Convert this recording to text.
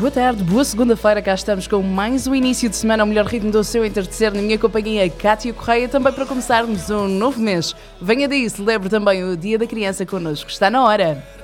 Boa tarde, boa segunda-feira, cá estamos com mais um início de semana, o melhor ritmo do seu entardecer, na minha companhia Cátia Correia, também para começarmos um novo mês. Venha daí, celebre também o Dia da Criança connosco, está na hora.